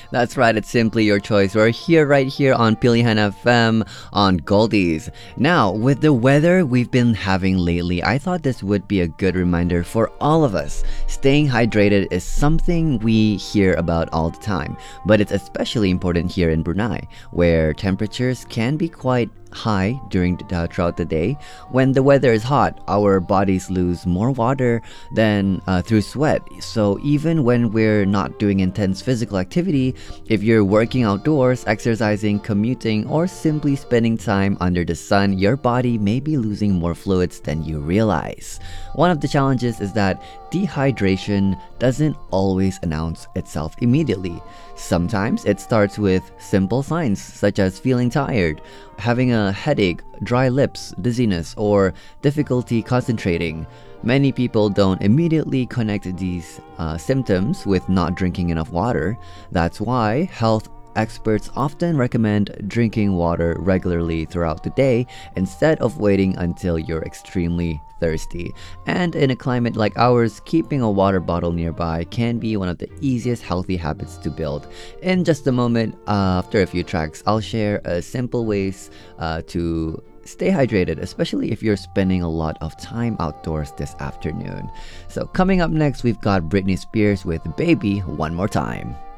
That's right, it's simply your choice. We're here right here on Pilihan FM on Goldies. Now, with the weather we've been having lately, I thought this would be a good reminder for all of us. Staying hydrated is something we hear about all the time, but it's especially important here in Brunei, where temperatures can be quite high throughout the day. When the weather is hot, our bodies lose more water than through sweat. So even when we're not doing intense physical activity, if you're working outdoors, exercising, commuting, or simply spending time under the sun, your body may be losing more fluids than you realize. One of the challenges is that dehydration doesn't always announce itself immediately. Sometimes it starts with simple signs such as feeling tired, having a headache, dry lips, dizziness, or difficulty concentrating. Many people don't immediately connect these symptoms with not drinking enough water. That's why health experts often recommend drinking water regularly throughout the day instead of waiting until you're extremely thirsty. And in a climate like ours, keeping a water bottle nearby can be one of the easiest healthy habits to build. In just a moment, after a few tracks, I'll share simple ways to stay hydrated, especially if you're spending a lot of time outdoors this afternoon. So coming up next, we've got Britney Spears with Baby One More Time.